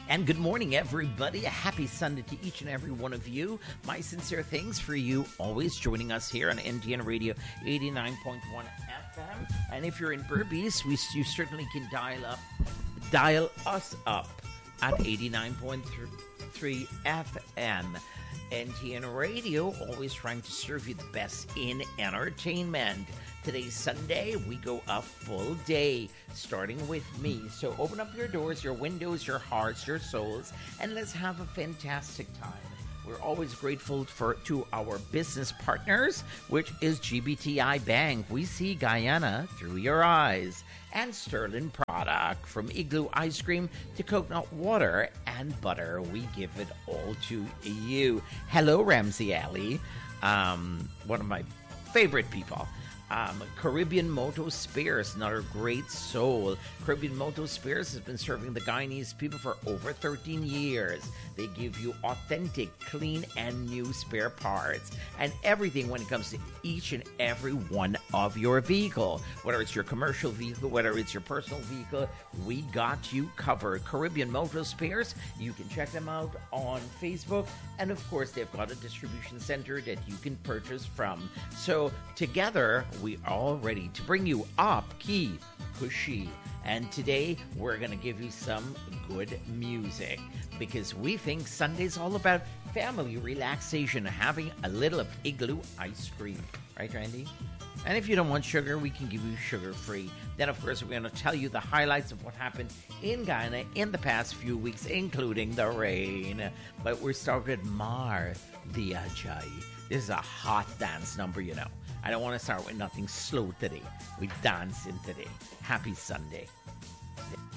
And good morning, everybody. A happy Sunday to each and every one of you. My sincere thanks for you always joining us here on NTN Radio 89.1 FM. And if you're in Berbice, you certainly can dial us up at 89.3 FM. NTN Radio, always trying to serve you the best in entertainment. Today's Sunday, we go a full day, starting with me. So open up your doors, your windows, your hearts, your souls, and let's have a fantastic time. We're always grateful to our business partners, which is GBTI Bank. We see Guyana through your eyes. And Sterling Product, from Igloo ice cream to coconut water and butter, we give it all to you. Hello, Ramsey Alley, one of my favorite people. Caribbean Moto Spears, another great soul. Caribbean Moto Spears has been serving the Guyanese people for over 13 years. They give you authentic, clean, and new spare parts and everything when it comes to each and every one of your vehicle. Whether it's your commercial vehicle, whether it's your personal vehicle, we got you covered. Caribbean Moto Spears, you can check them out on Facebook. And of course, they've got a distribution center that you can purchase from. So together, we are all ready to bring you Up Key Kushi. And today, we're going to give you some good music because we think Sunday's all about family relaxation, having a little of Igloo ice cream. Right, Randy? And if you don't want sugar, we can give you sugar-free. Then, of course, we're going to tell you the highlights of what happened in Guyana in the past few weeks, including the rain. But we're starting with Mar the Ajay. This is a hot dance number, you know. I don't want to start with nothing slow today. We dance in today. Happy Sunday.